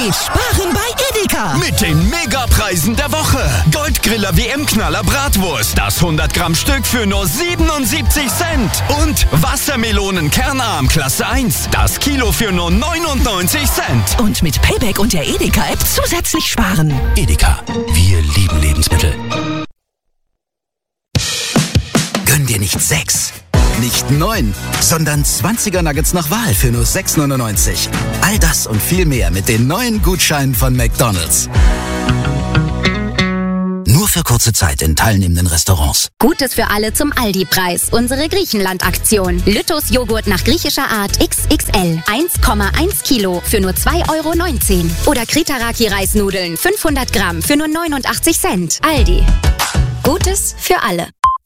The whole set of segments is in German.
geht sparen bei Edeka. Mit den Megapreisen der Woche. Goldgriller WM-Knaller Bratwurst. Das 100 Gramm Stück für nur 77 Cent. Und Wassermelonen-Kernarm Klasse 1. Das Kilo für nur 99 Cent. Und mit Payback und der Edeka-App zusätzlich sparen. Edeka, wir lieben Lebensmittel. Gönn dir nicht 6, nicht 9, sondern 20er Nuggets nach Wahl für nur 6,99. All das und viel mehr mit den neuen Gutscheinen von McDonald's. Nur für kurze Zeit in teilnehmenden Restaurants. Gutes für alle zum Aldi-Preis. Unsere Griechenland-Aktion. Lytos Joghurt nach griechischer Art XXL. 1,1 Kilo für nur 2,19 €. Oder Kritaraki-Reisnudeln 500 Gramm für nur 89 Cent. Aldi. Gutes für alle.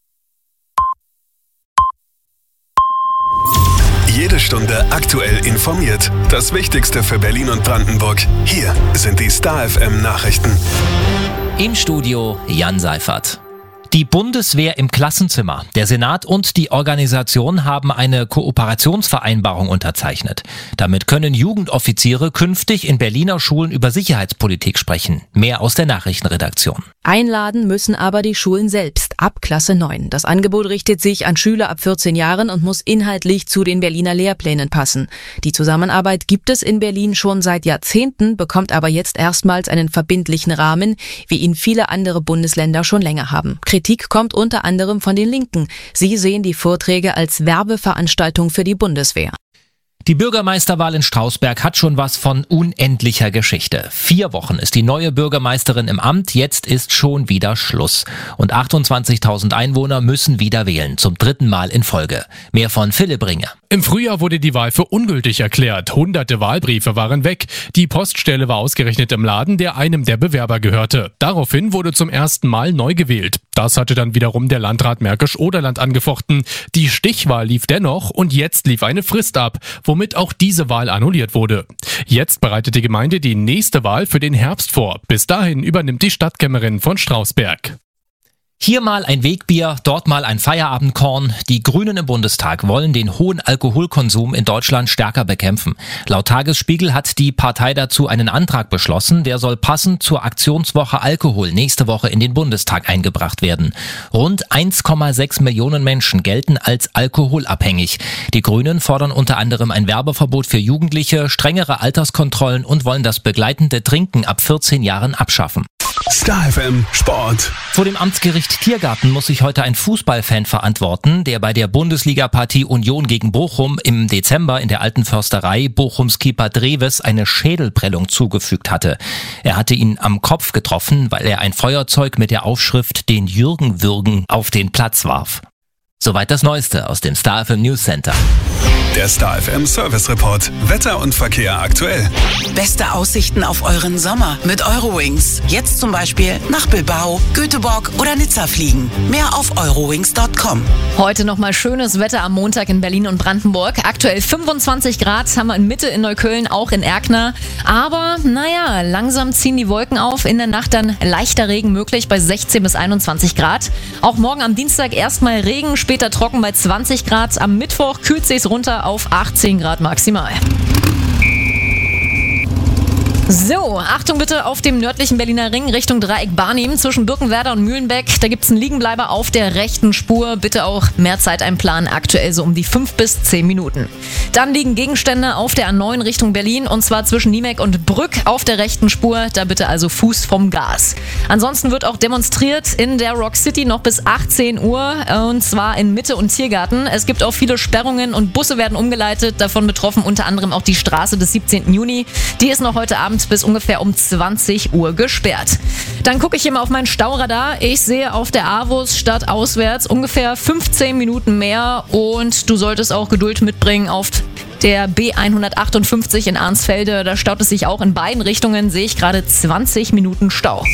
Jede Stunde aktuell informiert. Das Wichtigste für Berlin und Brandenburg. Hier sind die Star FM Nachrichten. Im Studio Jan Seifert. Die Bundeswehr im Klassenzimmer. Der Senat und die Organisation haben eine Kooperationsvereinbarung unterzeichnet. Damit können Jugendoffiziere künftig in Berliner Schulen über Sicherheitspolitik sprechen. Mehr aus der Nachrichtenredaktion. Einladen müssen aber die Schulen selbst, ab Klasse 9. Das Angebot richtet sich an Schüler ab 14 Jahren und muss inhaltlich zu den Berliner Lehrplänen passen. Die Zusammenarbeit gibt es in Berlin schon seit Jahrzehnten, bekommt aber jetzt erstmals einen verbindlichen Rahmen, wie ihn viele andere Bundesländer schon länger haben. Kritik kommt unter anderem von den Linken. Sie sehen die Vorträge als Werbeveranstaltung für die Bundeswehr. Die Bürgermeisterwahl in Strausberg hat schon was von unendlicher Geschichte. 4 Wochen ist die neue Bürgermeisterin im Amt, jetzt ist schon wieder Schluss. Und 28.000 Einwohner müssen wieder wählen, zum 3. Mal in Folge. Mehr von Philipp Ringe. Im Frühjahr wurde die Wahl für ungültig erklärt. Hunderte Wahlbriefe waren weg. Die Poststelle war ausgerechnet im Laden, der einem der Bewerber gehörte. Daraufhin wurde zum ersten Mal neu gewählt. Das hatte dann wiederum der Landrat Märkisch-Oderland angefochten. Die Stichwahl lief dennoch und jetzt lief eine Frist ab, womit auch diese Wahl annulliert wurde. Jetzt bereitet die Gemeinde die nächste Wahl für den Herbst vor. Bis dahin übernimmt die Stadtkämmerin von Strausberg. Hier mal ein Wegbier, dort mal ein Feierabendkorn. Die Grünen im Bundestag wollen den hohen Alkoholkonsum in Deutschland stärker bekämpfen. Laut Tagesspiegel hat die Partei dazu einen Antrag beschlossen, der soll passend zur Aktionswoche Alkohol nächste Woche in den Bundestag eingebracht werden. Rund 1,6 Millionen Menschen gelten als alkoholabhängig. Die Grünen fordern unter anderem ein Werbeverbot für Jugendliche, strengere Alterskontrollen und wollen das begleitende Trinken ab 14 Jahren abschaffen. Star FM Sport. Vor dem Amtsgericht Tiergarten muss sich heute ein Fußballfan verantworten, der bei der Bundesliga-Partie Union gegen Bochum im Dezember in der Alten Försterei Bochums Keeper Dreves eine Schädelprellung zugefügt hatte. Er hatte ihn am Kopf getroffen, weil er ein Feuerzeug mit der Aufschrift "Den Jürgen würgen" auf den Platz warf. Soweit das Neueste aus dem Star FM News Center. Der Star FM Service Report. Wetter und Verkehr aktuell. Beste Aussichten auf euren Sommer mit Eurowings. Jetzt zum Beispiel nach Bilbao, Göteborg oder Nizza fliegen. Mehr auf eurowings.com. Heute nochmal schönes Wetter am Montag in Berlin und Brandenburg. Aktuell 25 Grad haben wir in Mitte in Neukölln, auch in Erkner. Aber naja, langsam ziehen die Wolken auf. In der Nacht dann leichter Regen möglich bei 16 bis 21 Grad. Auch morgen am Dienstag erstmal Regen, später trocken bei 20 Grad. Am Mittwoch kühlt sich's runter auf 18 Grad maximal. So, Achtung bitte auf dem nördlichen Berliner Ring Richtung Dreieck Barnim zwischen Birkenwerder und Mühlenbeck. Da gibt's einen Liegenbleiber auf der rechten Spur. Bitte auch mehr Zeit einplanen, aktuell so um die 5 bis 10 Minuten. Dann liegen Gegenstände auf der A9 Richtung Berlin und zwar zwischen Niemek und Brück auf der rechten Spur. Da bitte also Fuß vom Gas. Ansonsten wird auch demonstriert in der Rock City noch bis 18 Uhr und zwar in Mitte und Tiergarten. Es gibt auch viele Sperrungen und Busse werden umgeleitet. Davon betroffen unter anderem auch die Straße des 17. Juni. Die ist noch heute Abend bis ungefähr um 20 Uhr gesperrt. Dann gucke ich hier mal auf mein Stauradar. Ich sehe auf der AWUS stadtauswärts ungefähr 15 Minuten mehr und du solltest auch Geduld mitbringen auf der B158 in Arnsfelde. Da staut es sich auch in beiden Richtungen, sehe ich gerade 20 Minuten Stau.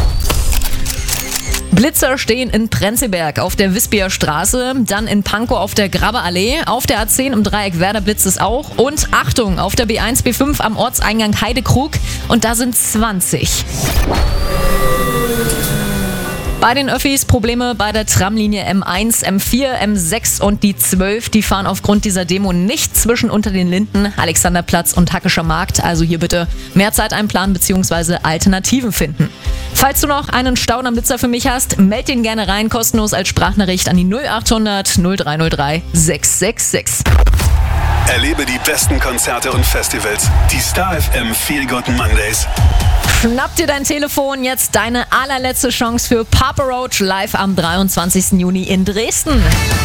Blitzer stehen in Prenzlberg auf der Wispia Straße, dann in Pankow auf der Grabbeallee, auf der A10 im Dreieck Werder blitzt es auch und Achtung, auf der B1, B5 am Ortseingang Heidekrug und da sind 20. Bei den Öffis Probleme bei der Tramlinie M1, M4, M6 und die 12. Die fahren aufgrund dieser Demo nicht zwischen Unter den Linden, Alexanderplatz und Hackischer Markt. Also hier bitte mehr Zeit einplanen bzw. Alternativen finden. Falls du noch einen Staudamm-Blitzer für mich hast, meld den gerne rein, kostenlos als Sprachnachricht an die 0800 0303 666. Erlebe die besten Konzerte und Festivals. Die Star FM Feel Good Mondays. Schnapp dir dein Telefon, jetzt deine allerletzte Chance für Papa Roach live am 23. Juni in Dresden.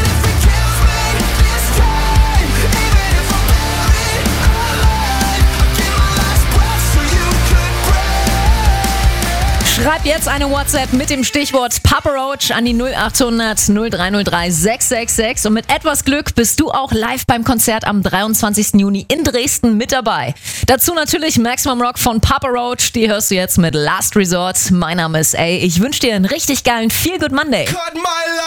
Schreib jetzt eine WhatsApp mit dem Stichwort Papa Roach an die 0800 0303 666 und mit etwas Glück bist du auch live beim Konzert am 23. Juni in Dresden mit dabei. Dazu natürlich Maximum Rock von Papa Roach, die hörst du jetzt mit Last Resort. Mein Name ist A. Ich wünsche dir einen richtig geilen Feel Good Monday.